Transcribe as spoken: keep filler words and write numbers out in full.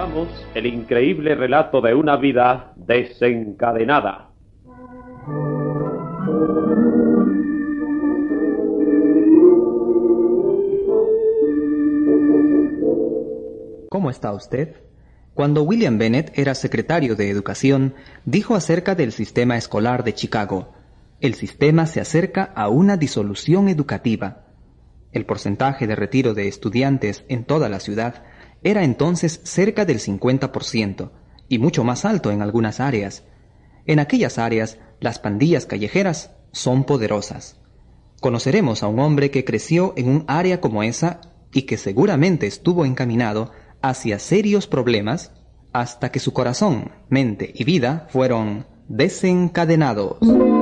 presentamos el increíble relato de una vida desencadenada. ¿Cómo está usted? Cuando William Bennett era secretario de Educación, dijo acerca del sistema escolar de Chicago: el sistema se acerca a una disolución educativa. El porcentaje de retiro de estudiantes en toda la ciudad era entonces cerca del cincuenta por ciento, y mucho más alto en algunas áreas. En aquellas áreas, las pandillas callejeras son poderosas. Conoceremos a un hombre que creció en un área como esa y que seguramente estuvo encaminado hacia serios problemas hasta que su corazón, mente y vida fueron desencadenados.